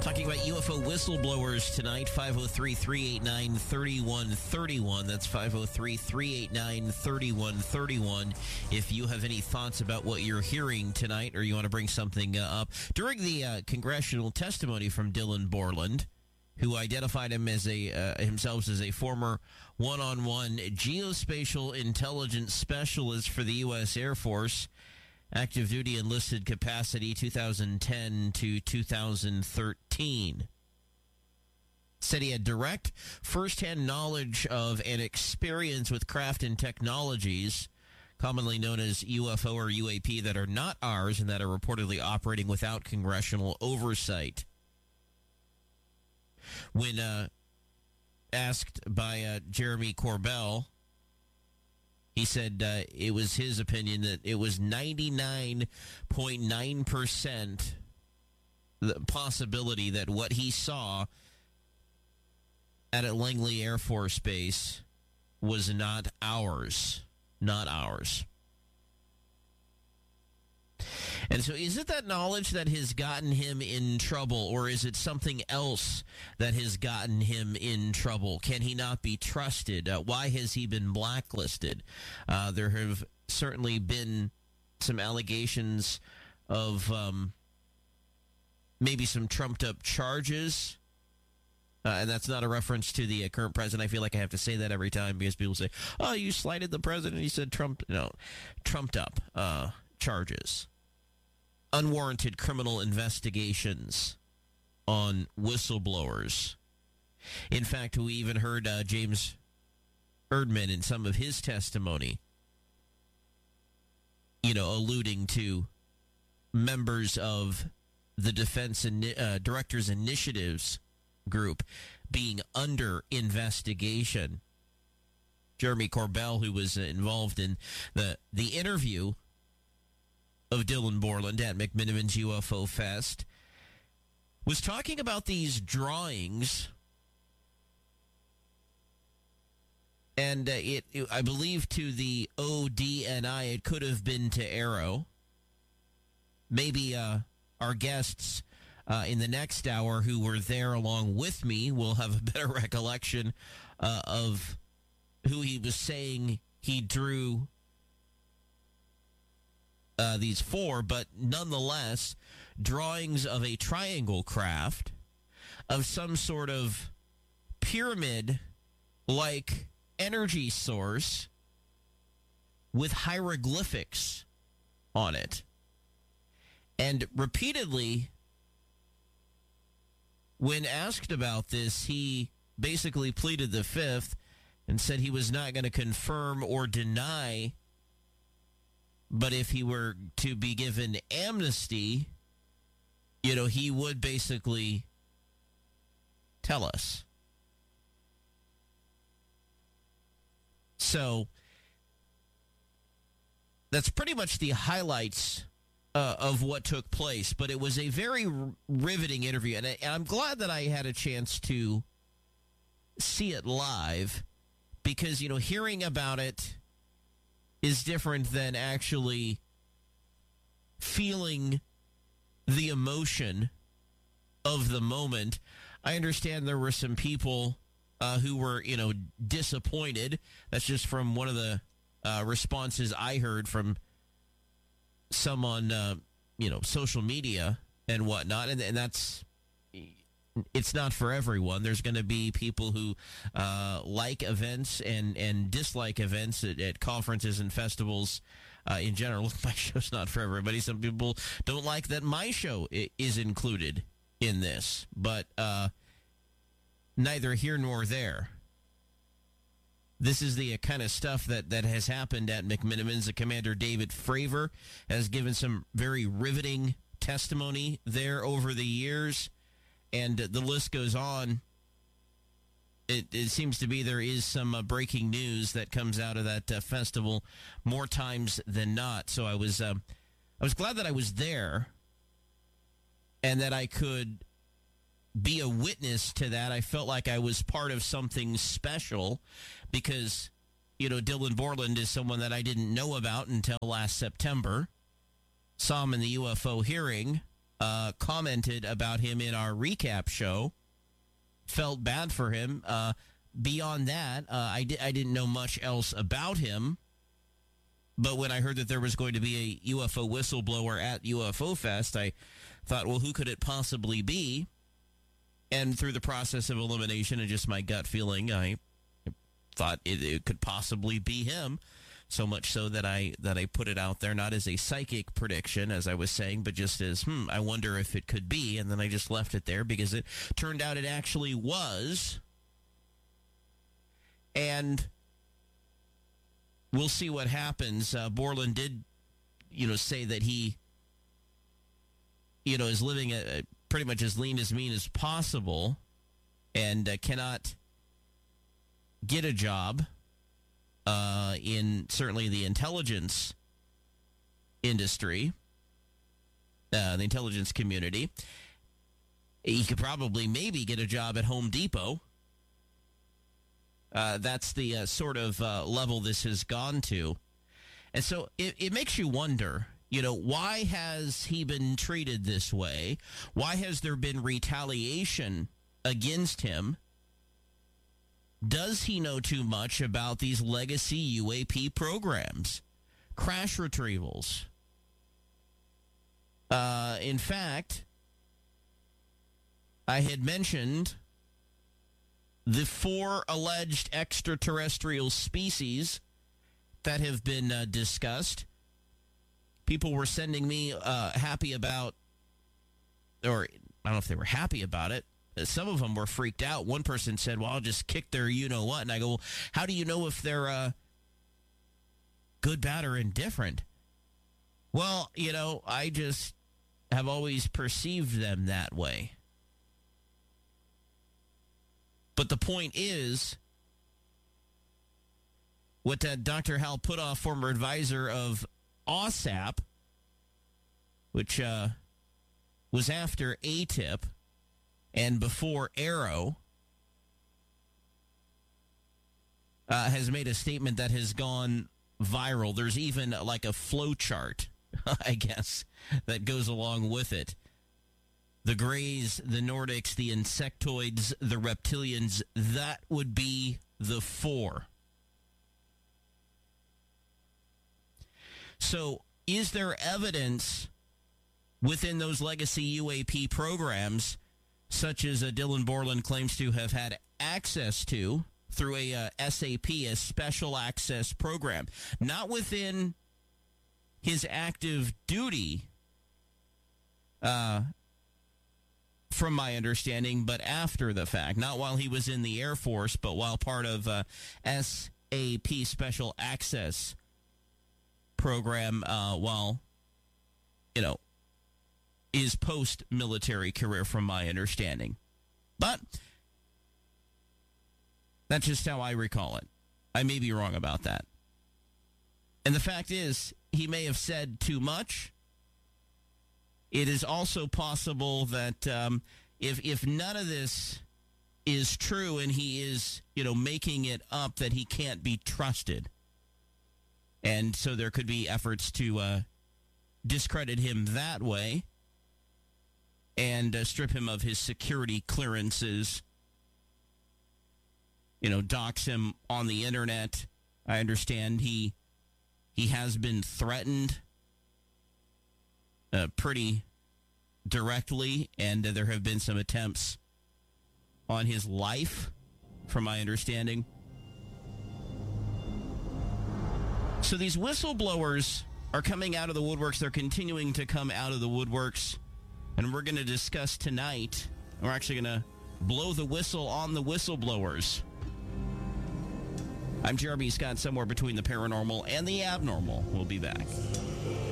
Talking about UFO whistleblowers tonight, 503-389-3131. That's 503-389-3131. If you have any thoughts about what you're hearing tonight or you want to bring something up. During the congressional testimony from Dylan Borland, who identified him as himself as a former one-on-one geospatial intelligence specialist for the U.S. Air Force, active duty enlisted capacity 2010 to 2013. Said he had direct first-hand knowledge of and experience with craft and technologies, commonly known as UFO or UAP, that are not ours and that are reportedly operating without congressional oversight. When asked by Jeremy Corbell, he said it was his opinion that it was 99.9% the possibility that what he saw at Langley Air Force Base was not ours. Not ours. And so is it that knowledge that has gotten him in trouble, or is it something else that has gotten him in trouble? Can he not be trusted? Why has he been blacklisted? There have certainly been some allegations of maybe some trumped-up charges. And that's not a reference to the current president. I feel like I have to say that every time because people say, oh, you slighted the president. He said trumped-up charges. Unwarranted criminal investigations on whistleblowers. In fact, we even heard James Erdman in some of his testimony, alluding to members of the Defense Directors Initiatives group being under investigation. Jeremy Corbell, who was involved in the interview of Dylan Borland at McMiniman's UFO Fest, was talking about these drawings, and I believe to the ODNI, it could have been to Arrow. Maybe our guests in the next hour who were there along with me will have a better recollection of who he was saying he drew these four, but nonetheless, drawings of a triangle craft of some sort of pyramid-like energy source with hieroglyphics on it. And repeatedly, when asked about this, he basically pleaded the fifth and said he was not going to confirm or deny. But if he were to be given amnesty, he would basically tell us. So that's pretty much the highlights of what took place. But it was a very riveting interview. And I'm glad that I had a chance to see it live because, hearing about it is different than actually feeling the emotion of the moment. I understand there were some people who were, disappointed. That's just from one of the responses I heard from some on, social media and whatnot. And that's... It's not for everyone. There's going to be people who like events and dislike events at conferences and festivals in general. My show's not for everybody. Some people don't like that my show is included in this, but neither here nor there. This is the kind of stuff that has happened at McMiniman's. The Commander David Fravor has given some very riveting testimony there over the years. And the list goes on. It seems to be there is some breaking news that comes out of that festival more times than not. So I was glad that I was there and that I could be a witness to that. I felt like I was part of something special because, Dylan Borland is someone that I didn't know about until last September. Saw him in the UFO hearing. commented about him in our recap show. Felt bad for him. Beyond that, I didn't know much else about him. But when I heard that there was going to be a UFO whistleblower at UFO Fest, I thought, well, who could it possibly be? And through the process of elimination and just my gut feeling, I thought it could possibly be him. So much so that I put it out there, not as a psychic prediction, as I was saying, but just as, I wonder if it could be. And then I just left it there because it turned out it actually was. And we'll see what happens. Borland did, say that he, is living pretty much as lean as mean as possible and cannot get a job in certainly the intelligence industry, the intelligence community. He could probably maybe get a job at Home Depot. That's the sort of level this has gone to. And so it makes you wonder, why has he been treated this way? Why has there been retaliation against him? Does he know too much about these legacy UAP programs? Crash retrievals. In fact, I had mentioned the 4 alleged extraterrestrial species that have been discussed. People were sending me happy about, or I don't know if they were happy about it. Some of them were freaked out. One person said, well, I'll just kick their you-know-what. And I go, well, how do you know if they're good, bad, or indifferent? Well, I just have always perceived them that way. But the point is, what Dr. Hal Puthoff, former advisor of OSAP, which was after ATIP and before AARO, has made a statement that has gone viral. There's even like a flow chart, I guess, that goes along with it. The Greys, the Nordics, the insectoids, the reptilians, that would be the 4. So is there evidence within those legacy UAP programs, such as Dylan Borland claims to have had access to through a SAP, a special access program, not within his active duty, from my understanding, but after the fact, not while he was in the Air Force, but while part of SAP Special Access Program, while, his post-military career, from my understanding. But that's just how I recall it. I may be wrong about that. And the fact is, he may have said too much. It is also possible that if none of this is true and he is, making it up, that he can't be trusted. And so there could be efforts to discredit him that way and strip him of his security clearances, dox him on the internet. I understand he has been threatened pretty directly, and there have been some attempts on his life, from my understanding. So these whistleblowers are coming out of the woodworks. They're continuing to come out of the woodworks, and we're going to discuss tonight. We're actually going to blow the whistle on the whistleblowers. I'm Jeremy Scott, somewhere between the paranormal and the abnormal. We'll be back.